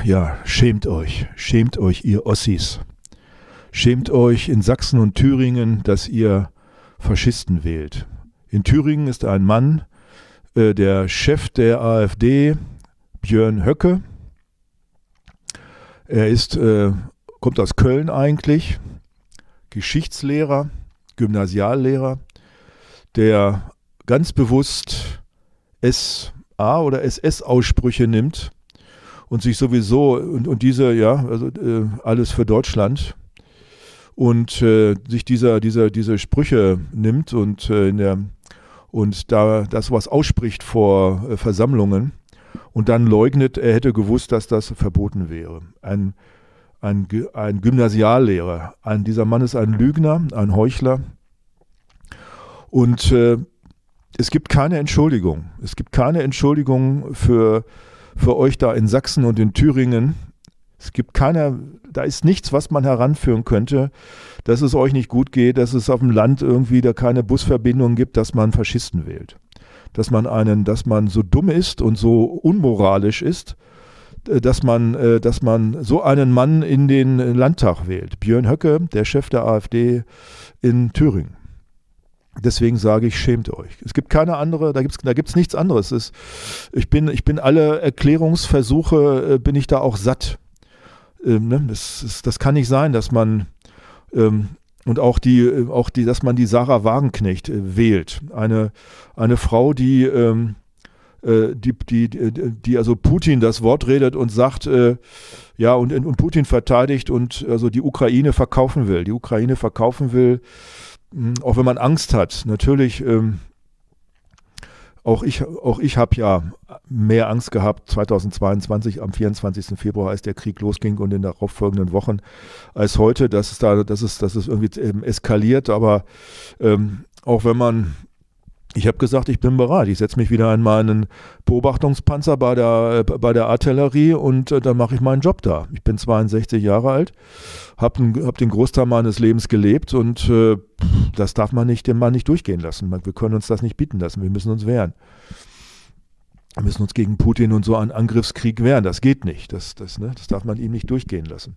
Ja, schämt euch, ihr Ossis. Schämt euch in Sachsen und Thüringen, dass ihr Faschisten wählt. In Thüringen ist ein Mann, der Chef der AfD, Björn Höcke. Er kommt aus Köln eigentlich, Geschichtslehrer, Gymnasiallehrer, der ganz bewusst SA- oder SS-Aussprüche nimmt und sich sowieso, und diese, ja, also alles für Deutschland, und sich diese Sprüche nimmt und da das was ausspricht vor Versammlungen und dann leugnet, er hätte gewusst, dass das verboten wäre. Ein Gymnasiallehrer. Dieser Mann ist ein Lügner, ein Heuchler. Und es gibt keine Entschuldigung. Es gibt keine Entschuldigung für euch da in Sachsen und in Thüringen. Da ist nichts, was man heranführen könnte, dass es euch nicht gut geht, dass es auf dem Land irgendwie da keine Busverbindung gibt, dass man Faschisten wählt. Dass man so dumm ist und so unmoralisch ist, dass man so einen Mann in den Landtag wählt. Björn Höcke, der Chef der AfD in Thüringen. Deswegen sage ich, schämt euch. Es gibt keine andere, da gibt's nichts anderes. Ich bin alle Erklärungsversuche, bin ich da auch satt. Das kann nicht sein, dass man und auch dass man die Sarah Wagenknecht wählt. Eine Frau, die also Putin das Wort redet und sagt, ja, und Putin verteidigt und also die Ukraine verkaufen will. Die Ukraine verkaufen will, auch wenn man Angst hat. Natürlich, auch ich habe ja mehr Angst gehabt 2022 am 24. Februar, als der Krieg losging und in den darauffolgenden Wochen, als heute, dass es irgendwie eskaliert. Aber auch wenn man, ich habe gesagt, ich bin bereit. Ich setze mich wieder in meinen Beobachtungspanzer bei der Artillerie und dann mache ich meinen Job da. Ich bin 62 Jahre alt, hab den Großteil meines Lebens gelebt und das darf man den Mann nicht durchgehen lassen. Wir können uns das nicht bieten lassen. Wir müssen uns wehren. Wir müssen uns gegen Putin und so einen Angriffskrieg wehren. Das geht nicht. Das darf man ihm nicht durchgehen lassen.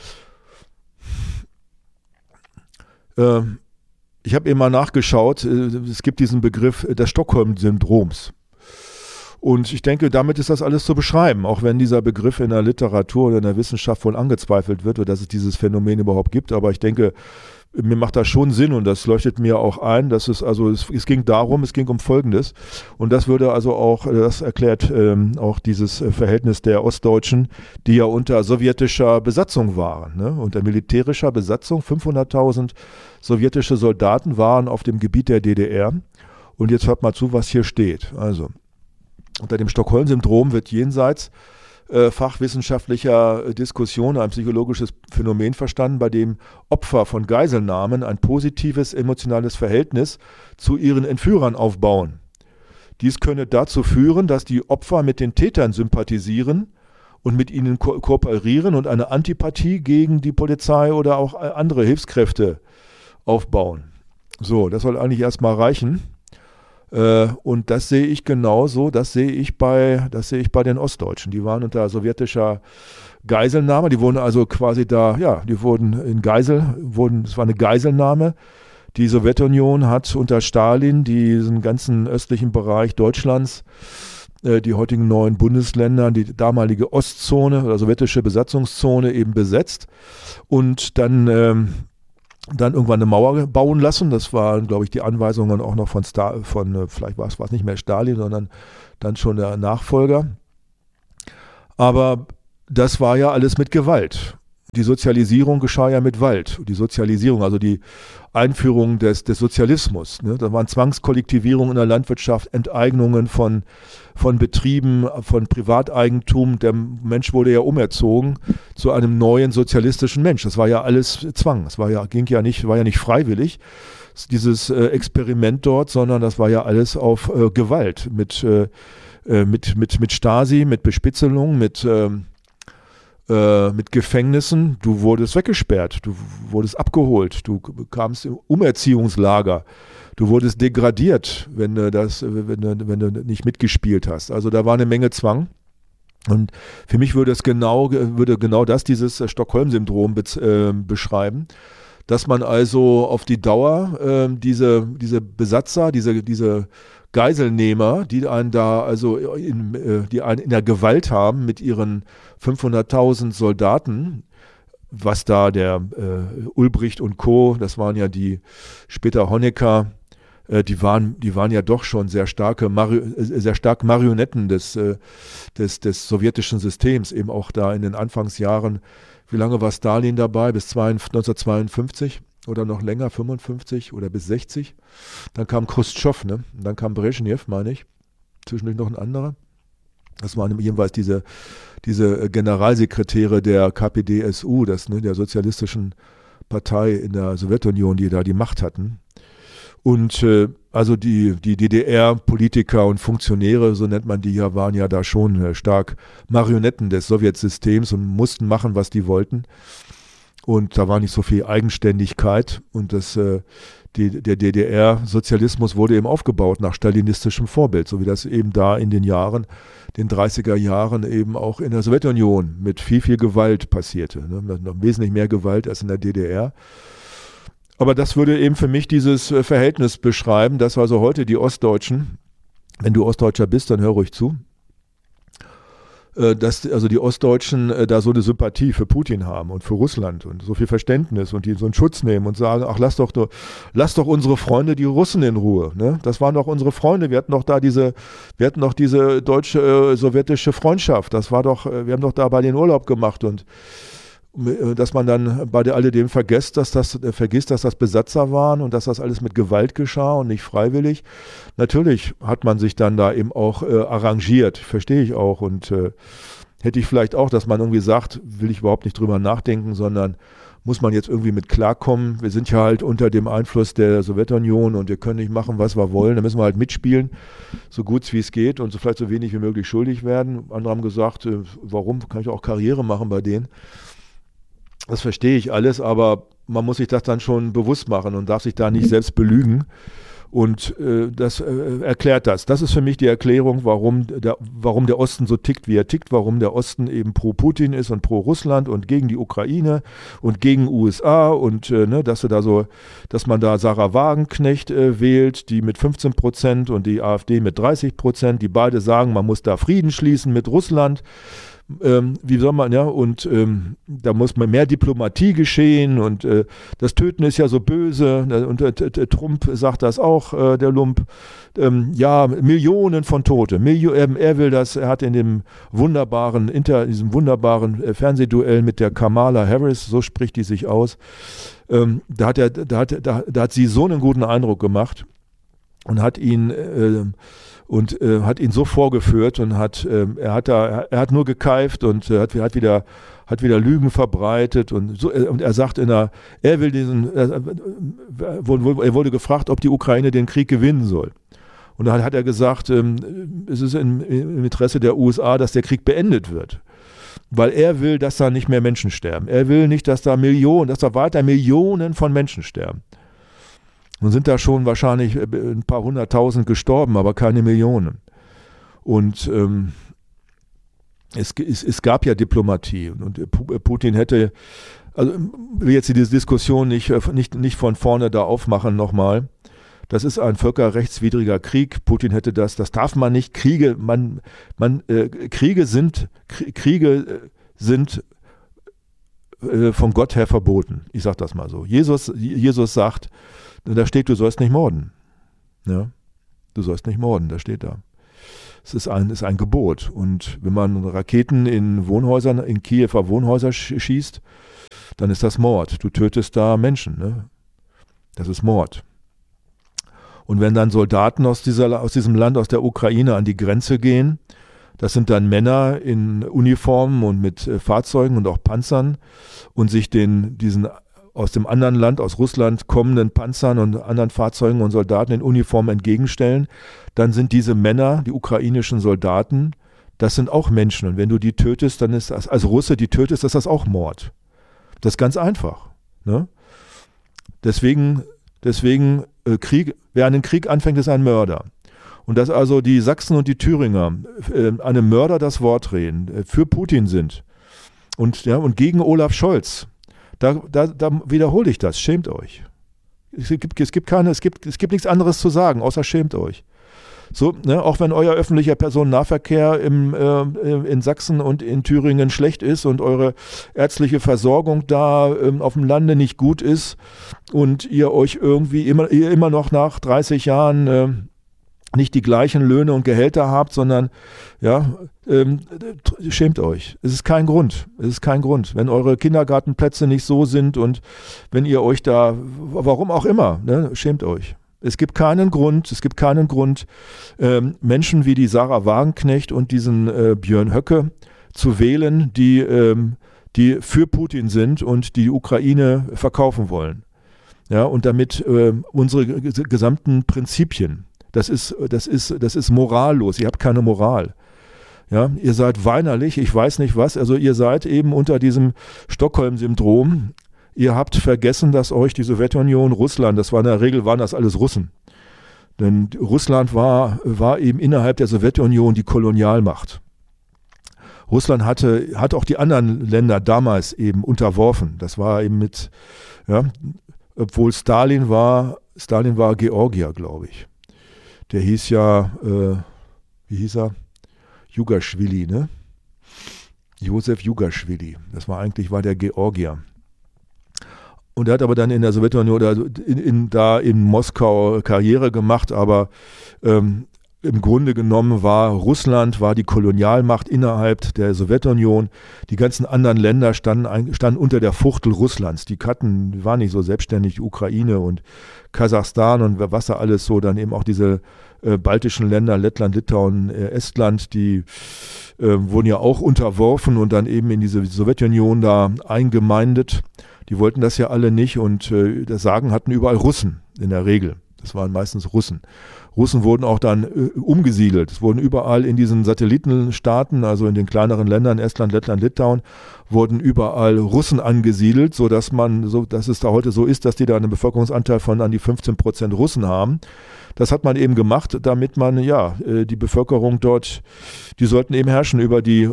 Ich habe eben mal nachgeschaut, es gibt diesen Begriff des Stockholm-Syndroms. Und ich denke, damit ist das alles zu beschreiben, auch wenn dieser Begriff in der Literatur oder in der Wissenschaft wohl angezweifelt wird, dass es dieses Phänomen überhaupt gibt. Aber ich denke, mir macht das schon Sinn und das leuchtet mir auch ein, dass es ging um Folgendes. Und das das erklärt auch dieses Verhältnis der Ostdeutschen, die ja unter sowjetischer Besatzung waren, ne? Unter militärischer Besatzung, 500.000 sowjetische Soldaten waren auf dem Gebiet der DDR. Und jetzt hört mal zu, was hier steht. Also, unter dem Stockholm-Syndrom wird jenseits fachwissenschaftlicher Diskussion ein psychologisches Phänomen verstanden, bei dem Opfer von Geiselnahmen ein positives emotionales Verhältnis zu ihren Entführern aufbauen. Dies könne dazu führen, dass die Opfer mit den Tätern sympathisieren und mit ihnen kooperieren und eine Antipathie gegen die Polizei oder auch andere Hilfskräfte aufbauen. So, das soll eigentlich erstmal reichen. Und das sehe ich genauso, das sehe ich bei den Ostdeutschen. Die waren unter sowjetischer Geiselnahme, die wurden also quasi da, ja, es war eine Geiselnahme. Die Sowjetunion hat unter Stalin diesen ganzen östlichen Bereich Deutschlands, die heutigen 9 Bundesländer, die damalige Ostzone oder sowjetische Besatzungszone eben besetzt und dann irgendwann eine Mauer bauen lassen. Das waren, glaube ich, die Anweisungen auch noch vielleicht war es nicht mehr Stalin, sondern dann schon der Nachfolger. Aber das war ja alles mit Gewalt. Die Sozialisierung geschah ja mit Gewalt. Die Sozialisierung, also die Einführung des Sozialismus. Ne? Da waren Zwangskollektivierungen in der Landwirtschaft, Enteignungen von Betrieben, von Privateigentum. Der Mensch wurde ja umerzogen zu einem neuen sozialistischen Mensch. Das war ja alles Zwang. Es war ja nicht freiwillig, dieses Experiment dort, sondern das war ja alles auf Gewalt mit Stasi, mit Bespitzelung, mit Gefängnissen. Du wurdest weggesperrt, du wurdest abgeholt, du kamst im Umerziehungslager, du wurdest degradiert, wenn du nicht mitgespielt hast. Also da war eine Menge Zwang. Und für mich würde genau das, dieses Stockholm-Syndrom beschreiben, dass man also auf die Dauer diese Besatzer, diese Geiselnehmer, die einen da also die einen in der Gewalt haben mit ihren 500.000 Soldaten, was da der Ulbricht und Co., das waren ja die später Honecker, die waren ja doch schon sehr stark Marionetten des sowjetischen Systems, eben auch da in den Anfangsjahren. Wie lange war Stalin dabei? Bis 1952 oder noch länger, 55 oder bis 60. Dann kam Chruschtschow, ne? Und dann kam Brezhnev, meine ich. Zwischendurch noch ein anderer. Das waren jedenfalls diese Generalsekretäre der KPDSU, der sozialistischen Partei in der Sowjetunion, die da die Macht hatten. Und also die DDR-Politiker und Funktionäre, so nennt man die ja, waren ja da schon stark Marionetten des Sowjetsystems und mussten machen, was die wollten. Und da war nicht so viel Eigenständigkeit. Und der DDR-Sozialismus wurde eben aufgebaut nach stalinistischem Vorbild, so wie das eben da in den 30er Jahren eben auch in der Sowjetunion mit viel, viel Gewalt passierte. Ne? Noch wesentlich mehr Gewalt als in der DDR. Aber das würde eben für mich dieses Verhältnis beschreiben, dass also heute die Ostdeutschen, wenn du Ostdeutscher bist, dann hör ruhig zu, dass also die Ostdeutschen da so eine Sympathie für Putin haben und für Russland und so viel Verständnis und die so einen Schutz nehmen und sagen, ach lass doch unsere Freunde, die Russen, in Ruhe. Ne? Das waren doch unsere Freunde, wir hatten noch diese deutsche-sowjetische Freundschaft, wir haben doch da bei den Urlaub gemacht und dass man dann bei alledem vergisst, dass das Besatzer waren und dass das alles mit Gewalt geschah und nicht freiwillig. Natürlich hat man sich dann da eben auch arrangiert, verstehe ich auch. Und hätte ich vielleicht auch, dass man irgendwie sagt, will ich überhaupt nicht drüber nachdenken, sondern muss man jetzt irgendwie mit klarkommen. Wir sind ja halt unter dem Einfluss der Sowjetunion und wir können nicht machen, was wir wollen. Da müssen wir halt mitspielen, so gut wie es geht und so vielleicht so wenig wie möglich schuldig werden. Andere haben gesagt, warum kann ich auch Karriere machen bei denen? Das verstehe ich alles, aber man muss sich das dann schon bewusst machen und darf sich da nicht selbst belügen. Und das erklärt das. Das ist für mich die Erklärung, warum der Osten so tickt, wie er tickt, warum der Osten eben pro Putin ist und pro Russland und gegen die Ukraine und gegen USA und dass man da Sarah Wagenknecht wählt, die mit 15% und die AfD mit 30%, die beide sagen, man muss da Frieden schließen mit Russland. Wie soll man, ja, und da muss mehr Diplomatie geschehen und das Töten ist ja so böse und Trump sagt das auch, der Lump, ja, Millionen von Tote, er will das, er hat in diesem wunderbaren Fernsehduell mit der Kamala Harris, so spricht die sich aus, da hat sie so einen guten Eindruck gemacht und hat ihn so vorgeführt und er hat nur gekeift und hat wieder Lügen verbreitet und er sagt er wurde gefragt, ob die Ukraine den Krieg gewinnen soll. Und dann hat er gesagt, es ist im Interesse der USA, dass der Krieg beendet wird. Weil er will, dass da nicht mehr Menschen sterben. Er will nicht, dass da weiter Millionen von Menschen sterben. Nun sind da schon wahrscheinlich ein paar 100.000 gestorben, aber keine Millionen. Und es gab ja Diplomatie. Und Putin hätte, also will jetzt diese Diskussion nicht von vorne da aufmachen nochmal. Das ist ein völkerrechtswidriger Krieg. Putin hätte das darf man nicht. Kriege sind von Gott her verboten. Ich sage das mal so. Jesus sagt, da steht, du sollst nicht morden. Ja? Du sollst nicht morden, da steht da. Es ist ein Gebot. Und wenn man Raketen in Kiewer Wohnhäuser schießt, dann ist das Mord. Du tötest da Menschen. Ne? Das ist Mord. Und wenn dann Soldaten aus diesem Land, aus der Ukraine an die Grenze gehen, das sind dann Männer in Uniformen und mit Fahrzeugen und auch Panzern und sich diesen aus dem anderen Land, aus Russland kommenden Panzern und anderen Fahrzeugen und Soldaten in Uniform entgegenstellen, dann sind diese Männer, die ukrainischen Soldaten, das sind auch Menschen. Und wenn du die tötest, dann ist das, als Russe die tötest, ist das auch Mord. Das ist ganz einfach. Ne? Deswegen Krieg, wer einen Krieg anfängt, ist ein Mörder. Und dass also die Sachsen und die Thüringer einem Mörder das Wort reden, für Putin sind und gegen Olaf Scholz, da wiederhole ich das, schämt euch. Es gibt nichts anderes zu sagen, außer schämt euch. So, auch wenn euer öffentlicher Personennahverkehr in Sachsen und in Thüringen schlecht ist und eure ärztliche Versorgung da auf dem Lande nicht gut ist und ihr euch irgendwie immer noch nach 30 Jahren nicht die gleichen Löhne und Gehälter habt, sondern schämt euch. Es ist kein Grund. Wenn eure Kindergartenplätze nicht so sind und wenn ihr euch da, warum auch immer, schämt euch. Es gibt keinen Grund, Menschen wie die Sarah Wagenknecht und diesen Björn Höcke zu wählen, die für Putin sind und die Ukraine verkaufen wollen. Ja, und damit unsere gesamten Prinzipien, das ist morallos, ihr habt keine Moral. Ja, ihr seid weinerlich, ich weiß nicht was, also ihr seid eben unter diesem Stockholm-Syndrom. Ihr habt vergessen, dass euch die Sowjetunion, Russland, in der Regel waren das alles Russen. Denn Russland war eben innerhalb der Sowjetunion die Kolonialmacht. Russland hat auch die anderen Länder damals eben unterworfen. Das war eben obwohl Stalin war Georgier, glaube ich. Der hieß ja, wie hieß er? Jugaschwili, ne? Josef Jugaschwili. War der Georgier. Und er hat aber dann in der Sowjetunion oder in Moskau Karriere gemacht, aber im Grunde genommen war Russland die Kolonialmacht innerhalb der Sowjetunion. Die ganzen anderen Länder standen unter der Fuchtel Russlands. Die waren nicht so selbstständig, die Ukraine und Kasachstan und was da alles so, dann eben auch diese baltischen Länder, Lettland, Litauen, Estland, die wurden ja auch unterworfen und dann eben in diese Sowjetunion da eingemeindet. Die wollten das ja alle nicht und das Sagen hatten überall Russen in der Regel. Das waren meistens Russen. Russen wurden auch dann umgesiedelt. Es wurden überall in diesen Satellitenstaaten, also in den kleineren Ländern, Estland, Lettland, Litauen, wurden überall Russen angesiedelt, sodass es da heute so ist, dass die da einen Bevölkerungsanteil von an die 15% Russen haben. Das hat man eben gemacht, damit man die Bevölkerung dort, die sollten eben herrschen über die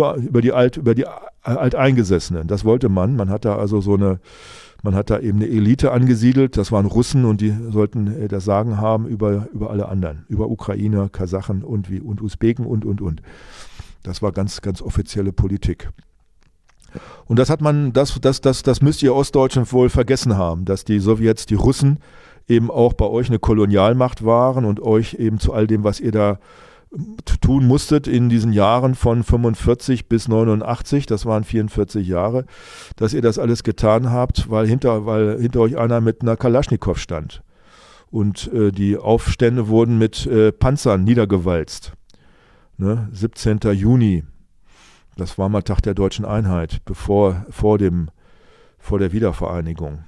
Alteingesessenen. Das wollte man. Man hat da eben eine Elite angesiedelt, das waren Russen und die sollten das Sagen haben über alle anderen, über Ukrainer, Kasachen und Usbeken und. Das war ganz, ganz offizielle Politik. Und das müsst ihr Ostdeutschen wohl vergessen haben, dass die Sowjets, die Russen, eben auch bei euch eine Kolonialmacht waren und euch eben zu all dem, was ihr da tun musstet in diesen Jahren von 45 bis 89, das waren 44 Jahre, dass ihr das alles getan habt, weil hinter euch einer mit einer Kalaschnikow stand. Und die Aufstände wurden mit Panzern niedergewalzt. 17. Juni, das war mal Tag der Deutschen Einheit, vor der Wiedervereinigung.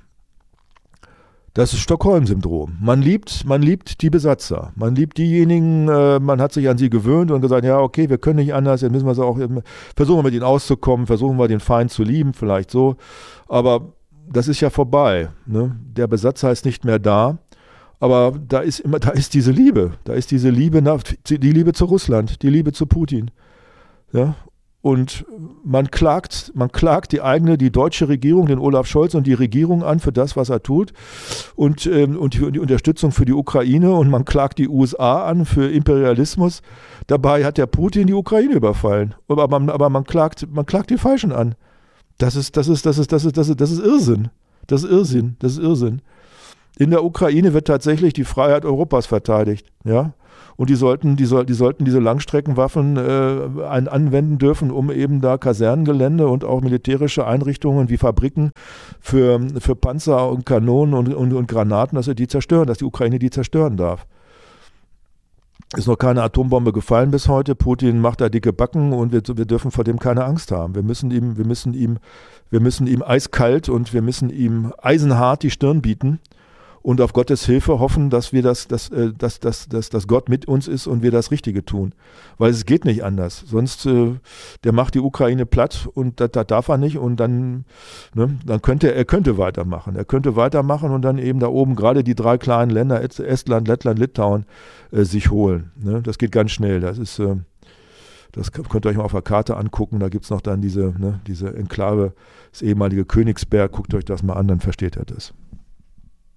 Das ist Stockholm-Syndrom. Man liebt die Besatzer. Man liebt diejenigen, man hat sich an sie gewöhnt und gesagt, ja, okay, wir können nicht anders, jetzt müssen wir versuchen wir mit ihnen auszukommen, versuchen wir den Feind zu lieben, vielleicht so. Aber das ist ja vorbei. Ne? Der Besatzer ist nicht mehr da. Aber da ist diese Liebe. Da ist diese Liebe, die Liebe zu Russland, die Liebe zu Putin. Ja? Und man klagt die deutsche Regierung, den Olaf Scholz und die Regierung an für das, was er tut und die Unterstützung für die Ukraine und man klagt die USA an für Imperialismus. Dabei hat der Putin die Ukraine überfallen. Aber man klagt die Falschen an. Das ist Irrsinn. Das ist Irrsinn. In der Ukraine wird tatsächlich die Freiheit Europas verteidigt, ja. Und die sollten diese Langstreckenwaffen anwenden dürfen, um eben da Kasernengelände und auch militärische Einrichtungen wie Fabriken für Panzer und Kanonen und Granaten, dass die Ukraine die zerstören darf. Ist noch keine Atombombe gefallen bis heute. Putin macht da dicke Backen und wir dürfen vor dem keine Angst haben. Wir müssen ihm eiskalt und wir müssen ihm eisenhart die Stirn bieten und auf Gottes Hilfe hoffen, dass Gott mit uns ist und wir das Richtige tun. Weil es geht nicht anders. Sonst, der macht die Ukraine platt und das darf er nicht und dann könnte er weitermachen. Er könnte weitermachen und dann eben da oben gerade die 3 kleinen Länder, Estland, Lettland, Litauen, sich holen. Ne? Das geht ganz schnell. Das könnt ihr euch mal auf der Karte angucken. Da gibt es noch dann diese Enklave, das ehemalige Königsberg. Guckt euch das mal an, dann versteht ihr das.